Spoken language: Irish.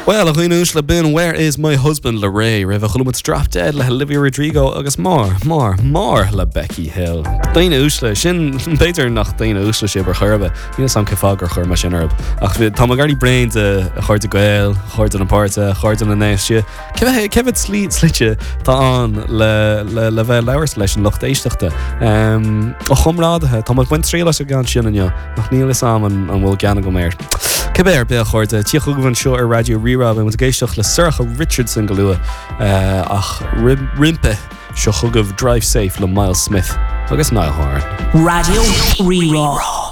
Well, a chuoinúis le bin Where Is My Husband le Ray rih a chulmid Drop Dead le Olivia Rodrigo agus mór le Becky Hill. Daine úsle sin Peter nach daine úsle sé bar churbe. Ní sam cefagur chur mar sin arb. Ach tá gardi brain a chuirte goil, chuirte an apáirte, chuirte an néiste. Cevid slite tá an le bheith leabhar leis an lucht éisteachta. A chumrádathe, tá buin trí leis a gan sin anneo, nach níl is am an bhfuil gan go méir. Cebéir be chuirte tíochugann seo ar Radio Rerab an géisteach le Sorcha Richardson go lua ach rimpe seo chugah Drive Safe le Miles Smith agus Niall Horan. Radio Rerab.